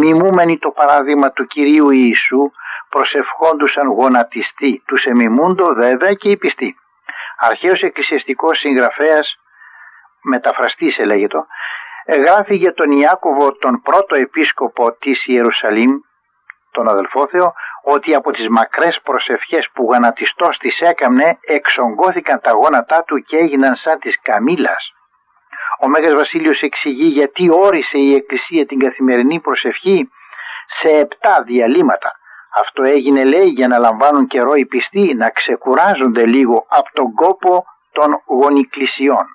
μιμούμενοι το παράδειγμα του Κυρίου Ιησού, προσευχόντουσαν γονατιστοί, τους εμιμούντο βέβαια και οι πιστοί. Αρχαίος εκκλησιαστικός συγγραφέας, μεταφραστής ελέγεται, γράφει για τον Ιάκωβο, τον πρώτο επίσκοπο της Ιερουσαλήμ, τον αδελφό Θεό, ότι από τις μακρές προσευχές που γονατιστός τις έκαμνε, εξογκώθηκαν τα γόνατά του και έγιναν σαν της καμήλας. Ο Μέγας Βασίλειος εξηγεί γιατί όρισε η Εκκλησία την καθημερινή προσευχή σε 7 διαλύματα. Αυτό έγινε, λέει, για να λαμβάνουν καιρό οι πιστοί, να ξεκουράζονται λίγο από τον κόπο των γονικλησιών.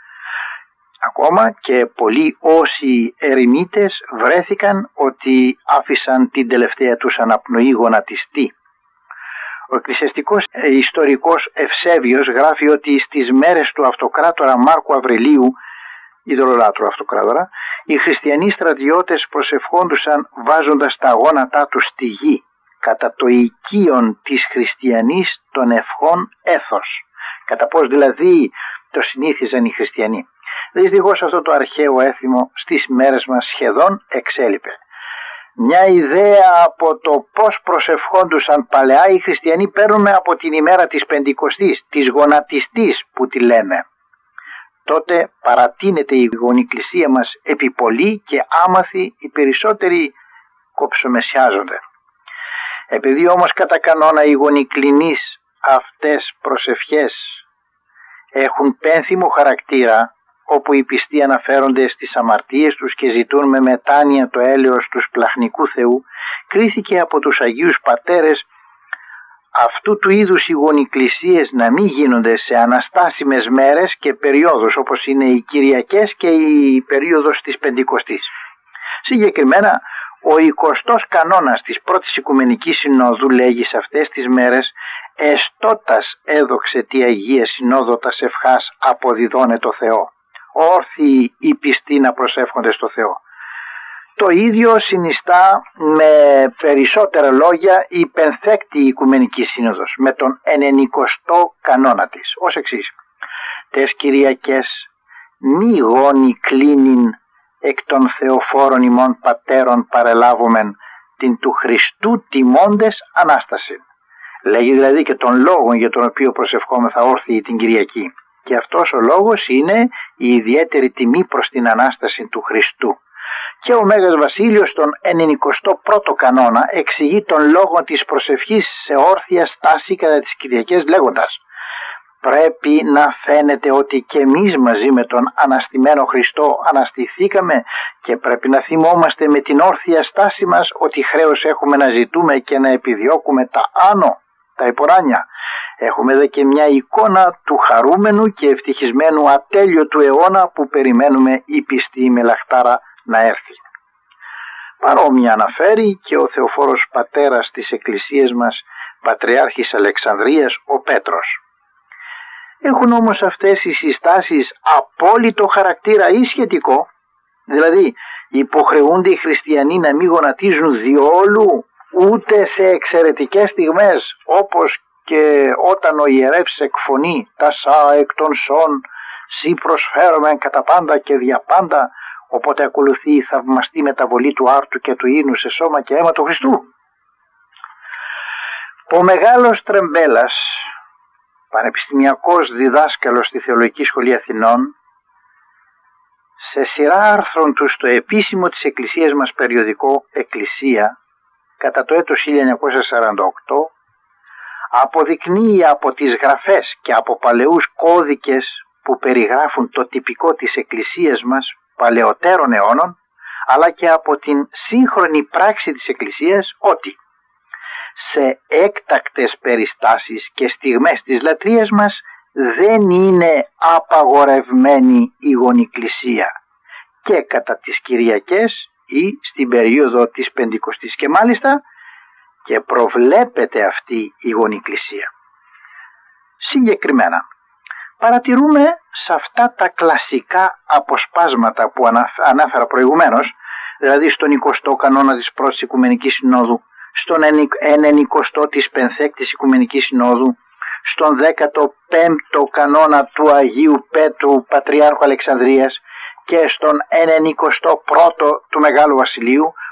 Ακόμα και πολλοί όσοι ερημίτες βρέθηκαν ότι άφησαν την τελευταία τους αναπνοή γονατιστή. Ο εκκλησιαστικός ιστορικός Ευσέβιος γράφει ότι στις μέρες του αυτοκράτορα Μάρκου Αυρελίου, ειδωλολάτρου αυτοκράτορα, οι χριστιανοί στρατιώτες προσευχόντουσαν βάζοντας τα γόνατά τους στη γη, κατά το οικείον της χριστιανής των ευχών έθος. Κατά πώς δηλαδή το συνήθιζαν οι χριστιανοί. Δυστυχώς αυτό το αρχαίο έθιμο στις μέρες μας σχεδόν εξέλιπε. Μια ιδέα από το πώς προσευχόντουσαν παλαιά οι χριστιανοί παίρνουμε από την ημέρα της Πεντηκοστής, της γονατιστής που τη λέμε. Τότε παρατείνεται η γονικλησία μας επί πολύ και άμαθοι οι περισσότεροι κοψομεσιάζονται. Επειδή όμως κατά κανόνα οι γονικλινείς αυτές προσευχές έχουν πένθυμο χαρακτήρα, όπου οι πιστοί αναφέρονται στις αμαρτίες τους και ζητούν με μετάνοια το έλεος του σπλαχνικού Θεού, κρίθηκε από τους Αγίους Πατέρες αυτού του είδους οι γονικλησίες να μην γίνονται σε αναστάσιμες μέρες και περιόδους, όπως είναι οι Κυριακές και η περίοδος της Πεντηκοστής. Συγκεκριμένα, ο 20ος κανόνας της πρώτης Οικουμενικής Συνόδου λέγει σε αυτές τις μέρες «Εστώτας έδοξε τη Αγία Συνόδο τας ευχάς αποδιδώνε το Θεό». Όρθιοι οι πιστοί να προσεύχονται στο Θεό. Το ίδιο συνιστά με περισσότερα λόγια η πενθέκτη Οικουμενική Σύνοδος με τον 90ο κανόνα της, ως εξής: «Τες Κυριακές μη γόνοι κλείνειν εκ των Θεοφόρων ημών πατέρων παρελάβομεν την του Χριστού τιμώντες Ανάσταση». Λέγει δηλαδή και τον λόγο για τον οποίο προσευχόμεθα όρθιοι την Κυριακή. Και αυτός ο λόγος είναι η ιδιαίτερη τιμή προς την Ανάσταση του Χριστού. Και ο Μέγας Βασίλειος τον 91ο κανόνα εξηγεί τον λόγο της προσευχής σε όρθια στάση κατά τις Κυριακές λέγοντας: «Πρέπει να φαίνεται ότι και εμείς μαζί με τον αναστημένο Χριστό αναστηθήκαμε και πρέπει να θυμόμαστε με την όρθια στάση μας ότι χρέος έχουμε να ζητούμε και να επιδιώκουμε τα άνω, τα υποράνια. Έχουμε δε και μια εικόνα του χαρούμενου και ευτυχισμένου ατέλειωτου αιώνα που περιμένουμε οι πιστοί με λαχτάρα να έρθει». Παρόμοια αναφέρει και ο Θεοφόρος πατέρας της Εκκλησίας μας, Πατριάρχης Αλεξανδρίας, ο Πέτρος. Έχουν όμως αυτές οι συστάσεις απόλυτο χαρακτήρα ή σχετικό, δηλαδή υποχρεούνται οι χριστιανοί να μην γονατίζουν διόλου ούτε σε εξαιρετικές στιγμές, όπως και όταν ο ιερεύς εκφωνεί «Τα σα εκ των σών, σύ προσφέρομεν κατά πάντα και δια πάντα», οπότε ακολουθεί η θαυμαστή μεταβολή του άρτου και του ίνου σε σώμα και αίμα του Χριστού. Ο μεγάλος Τρεμπέλας, πανεπιστημιακός διδάσκαλος στη Θεολογική Σχολή Αθηνών, σε σειρά άρθρων του στο επίσημο της Εκκλησίας μας περιοδικό «Εκκλησία» κατά το έτος 1948, αποδεικνύει από τις γραφές και από παλαιούς κώδικες που περιγράφουν το τυπικό της Εκκλησίας μας παλαιότερων αιώνων, αλλά και από την σύγχρονη πράξη της Εκκλησίας, ότι σε έκτακτες περιστάσεις και στιγμές της λατρείας μας δεν είναι απαγορευμένη η γονικλησία και κατά τις Κυριακές ή στην περίοδο της Πεντηκοστής, και μάλιστα και προβλέπεται αυτή η γονικλησία. Συγκεκριμένα παρατηρούμε σε αυτά τα κλασικά αποσπάσματα που ανάφερα προηγουμένως, δηλαδή στον 20ο κανόνα της πρώτης Οικουμενικής Συνόδου, στον 90ο της πενθέκτης Οικουμενικής Συνόδου, στον 15ο κανόνα του Αγίου Πέτρου Πατριάρχου Αλεξανδρίας και στον 91ο του Μεγάλου Βασιλείου,